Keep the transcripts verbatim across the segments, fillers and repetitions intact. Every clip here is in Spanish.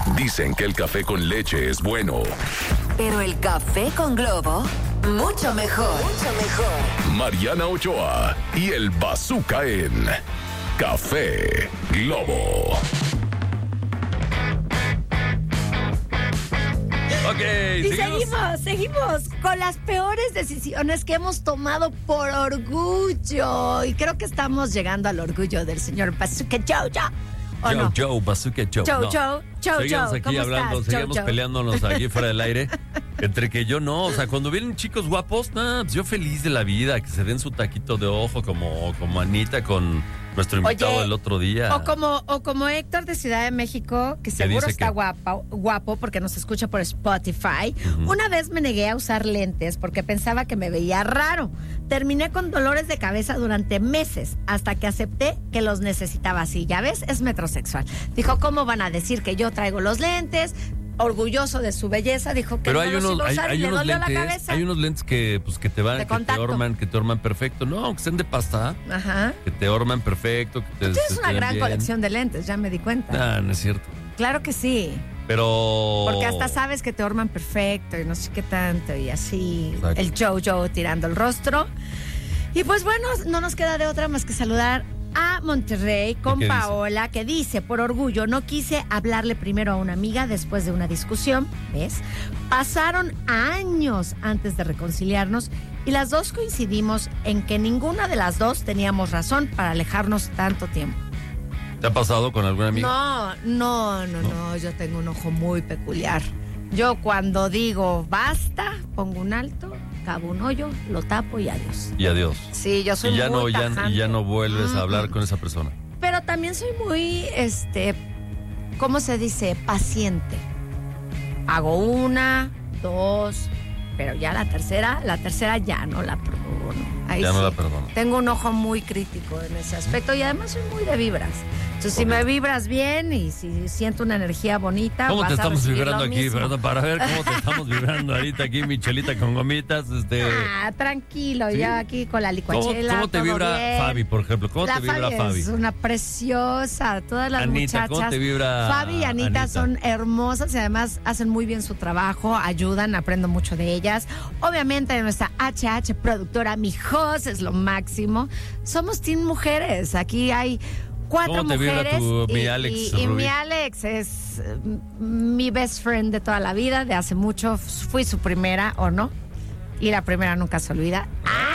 Dicen que el café con leche es bueno. Pero el café con Globo, mucho mejor. Mucho mejor. Mariana Ochoa y el Bazooka en Café Globo. Ok, y seguimos. seguimos, seguimos con las peores decisiones que hemos tomado por orgullo. Y creo que estamos llegando al orgullo del señor Bazooka Joe. ¿O Joe, no? Joe, Bazooka Joe. Joe, no. Joe, Joe, Seguimos Joe, aquí ¿cómo hablando, estás? seguimos Joe, Joe. peleándonos aquí fuera del aire. Entre que yo no, o sea, cuando vienen chicos guapos, nah, pues yo feliz de la vida, que se den su taquito de ojo como, como Anita con nuestro invitado Oye, del otro día. O como, o como Héctor de Ciudad de México, que seguro dice está que- guapo, guapo porque nos escucha por Spotify. Ujú. Una vez me negué a usar lentes porque pensaba que me veía raro. Terminé con dolores de cabeza durante meses hasta que acepté que los necesitaba así. Ya ves, es metrosexual. Dijo, ¿cómo van a decir que yo traigo los lentes? Orgulloso de su belleza, dijo que Pero no hay los unos, iba a hay, usar y hay le unos dolió la lentes, cabeza. hay unos lentes que, pues, que te van, De que te contacto. orman, que te orman perfecto. No, que sean de pasta, Ajá. que te orman perfecto, que te Tú tienes se una estén gran bien. colección de lentes, ya me di cuenta. Nah, no es cierto. Claro que sí. Pero. Porque hasta sabes que te orman perfecto y no sé qué tanto y así. Exacto. El Joe tirando el rostro. Y pues bueno, no nos queda de otra más que saludar a Monterrey con ¿Qué dice? Paola, que dice, por orgullo, no quise hablarle primero a una amiga después de una discusión, ¿ves? Pasaron años antes de reconciliarnos y las dos coincidimos en que ninguna de las dos teníamos razón para alejarnos tanto tiempo. ¿Te ha pasado con alguna amiga? No, no, no, ¿No? no, yo tengo un ojo muy peculiar. Yo cuando digo basta, pongo un alto, cavo un hoyo, lo tapo y adiós. Y adiós. Sí, yo soy Y ya, muy no, ya, tajante. y ya no vuelves a hablar Mm, con esa persona. Pero también soy muy, este, ¿cómo se dice? Paciente. Hago una, dos, pero ya la tercera, la tercera ya no la perdono. Ahí Ya no sí. la perdono. Tengo un ojo muy crítico en ese aspecto y además soy muy de vibras. Entonces, si Ok. me vibras bien y si siento una energía bonita, ¿Cómo vas te a estamos recibir vibrando lo aquí? mismo. Perdón, para ver cómo te estamos vibrando ahorita aquí, Michelita con gomitas. Este, Ah, tranquilo, ¿Sí? ya aquí con la ¿cómo, licuachela. cómo te todo vibra bien. Fabi, por ejemplo? ¿Cómo La te vibra Fabi Fabi? es una preciosa. Todas las Anita, muchachas. ¿cómo te vibra Fabi y Anita, Anita? son hermosas y además hacen muy bien su trabajo, ayudan, aprendo mucho de ellas. Obviamente nuestra H H productora, mi Jos, es lo máximo. Somos team mujeres. Aquí hay cuatro ¿Cómo te vibra mujeres. tu- y, mi Alex, y- y Rubí? mi Alex es eh, mi best friend de toda la vida, de hace mucho. Fui su primera, ¿o no? Y la primera nunca se olvida.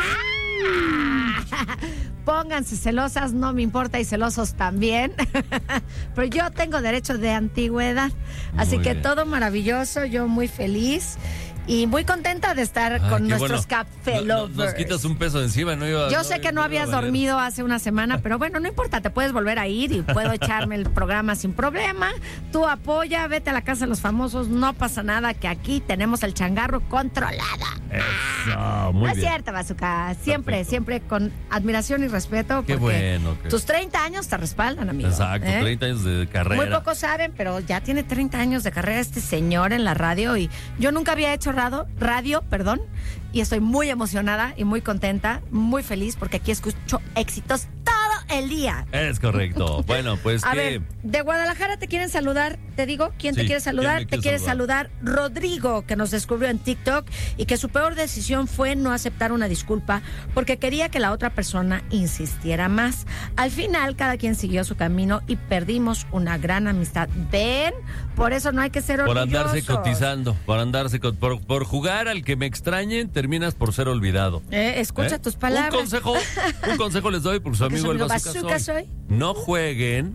¡Ah! Pónganse celosas, no me importa, y celosos también. Pero yo tengo derecho de antigüedad. Así Muy que bien. todo maravilloso, yo muy feliz y muy contenta de estar Ay, con qué nuestros bueno. café No- no- lovers. Nos quitas un peso de encima, ¿no? Iba, Yo sé que no iba a habías valer. dormido hace una semana, pero bueno, no importa, te puedes volver a ir y puedo echarme el programa sin problema. Tú apoya, vete a la casa de los famosos, no pasa nada, que aquí tenemos el changarro controlada. Eso, muy no es bien. cierto, Bazooka. Siempre, Perfecto. siempre con admiración y respeto. Qué porque bueno. que- tus treinta años te respaldan, amigo. Exacto, ¿eh? treinta años de carrera. Muy pocos saben, pero ya tiene treinta años de carrera este señor en la radio y yo nunca había hecho radio, radio, perdón, y estoy muy emocionada y muy contenta, muy feliz porque aquí escucho éxitos todo el día. Es correcto. Bueno, pues A que... ver, de Guadalajara te quieren saludar, te digo, ¿quién te Sí, quiere saludar? ¿quién me Te quiere quiere saludar Rodrigo, que nos descubrió en TikTok y que su peor decisión fue no aceptar una disculpa porque quería que la otra persona insistiera más. Al final, cada quien siguió su camino y perdimos una gran amistad. ¿Ven? Por eso no hay que ser Por orgullosos. andarse cotizando, por andarse co- por, por jugar al que me extrañen, terminas por ser olvidado. Eh, escucha ¿Eh? tus palabras. Un consejo, un consejo les doy porque su Porque amigo su el amigo Bazooka Bazooka soy. soy. No jueguen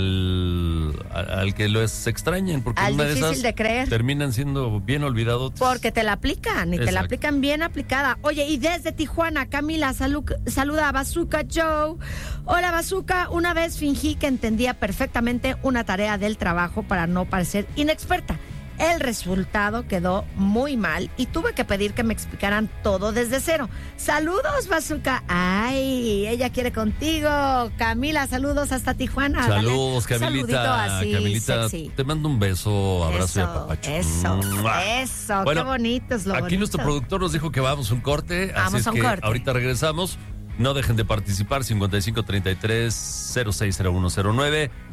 al, al, al que los extrañen, porque Al una de difícil esas de creer. terminan siendo bien olvidados. Porque te la aplican y te la Exacto. aplican bien aplicada. Oye, y desde Tijuana, Camila salu- saluda a Bazooka Joe. Hola, Bazooka. Una vez fingí que entendía perfectamente una tarea del trabajo para no parecer inexperta. El resultado quedó muy mal y tuve que pedir que me explicaran todo desde cero. Saludos, Bazooka. Ay, ella quiere contigo. Camila, saludos hasta Tijuana. Dale Saludos, un saludito Camilita. así, Camilita, sexy. te mando un beso, abrazo y Eso, apapacho. eso, ¡Mua! eso, Bueno, qué bonito es lo Aquí bonito. nuestro productor nos dijo que vamos a un corte, así Vamos es a un que corte. ahorita regresamos. No dejen de participar, cincuenta y cinco treinta y tres cero seis cero uno cero nueve.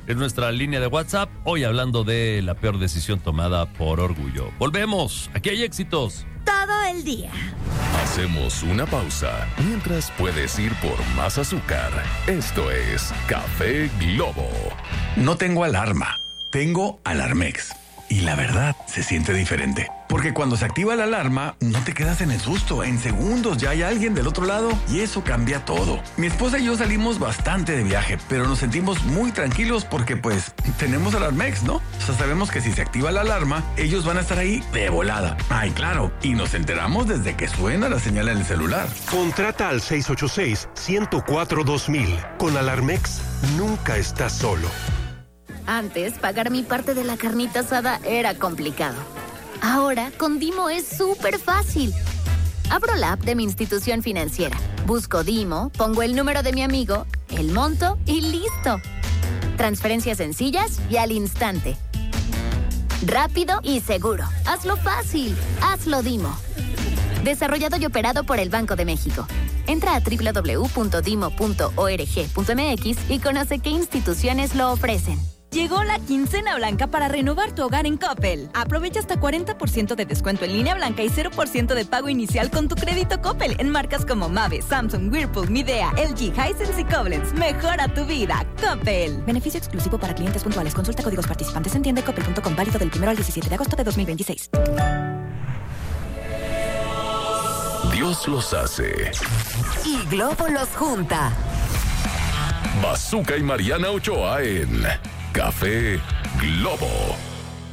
Es nuestra línea de WhatsApp, hoy hablando de la peor decisión tomada por orgullo. Volvemos, aquí hay éxitos. Todo el día. Hacemos una pausa mientras puedes ir por más azúcar. Esto es Café Globo. No tengo alarma, tengo Alarmex. Y la verdad, se siente diferente. Porque cuando se activa la alarma, no te quedas en el susto. En segundos ya hay alguien del otro lado y eso cambia todo. Mi esposa y yo salimos bastante de viaje, pero nos sentimos muy tranquilos porque pues tenemos Alarmex, ¿no? O sea, sabemos que si se activa la alarma, ellos van a estar ahí de volada. Ay, claro. Y nos enteramos desde que suena la señal en el celular. Contrata al seis ocho seis, uno cero cuatro, dos mil. Con Alarmex, nunca estás solo. Antes, pagar mi parte de la carnita asada era complicado. Ahora, con Dimo es súper fácil. Abro la app de mi institución financiera, busco Dimo, pongo el número de mi amigo, el monto y listo. Transferencias sencillas y al instante. Rápido y seguro. Hazlo fácil. Hazlo Dimo. Desarrollado y operado por el Banco de México. Entra a doble u doble u doble u punto dimo punto org punto m x y conoce qué instituciones lo ofrecen. Llegó la quincena blanca para renovar tu hogar en Coppel. Aprovecha hasta cuarenta por ciento de descuento en línea blanca y cero por ciento de pago inicial con tu crédito Coppel en marcas como Mave, Samsung, Whirlpool, Midea, L G, Hisense y Koblenz. Mejora tu vida, Coppel. Beneficio exclusivo para clientes puntuales. Consulta códigos participantes en tienda coppel punto com, válido del primero al diecisiete de agosto de dos mil veintiséis. Dios los hace. Y Globo los junta. Bazooka y Mariana Ochoa en Café Globo.